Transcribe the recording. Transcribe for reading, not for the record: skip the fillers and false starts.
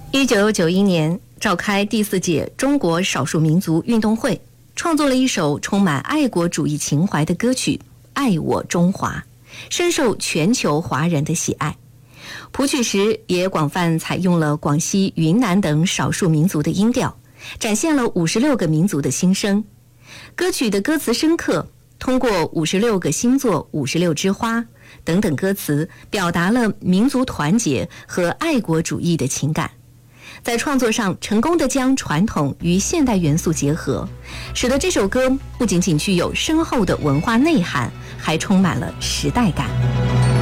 1991年召开第4届中国少数民族运动会，创作了一首充满爱国主义情怀的歌曲《爱我中华》，深受全球华人的喜爱。谱曲时也广泛采用了广西、云南等少数民族的音调，展现了56个民族的心声。歌曲的歌词深刻，通过56个星座、56枝花等等歌词，表达了民族团结和爱国主义的情感。在创作上成功地将传统与现代元素结合，使得这首歌不仅仅具有深厚的文化内涵，还充满了时代感。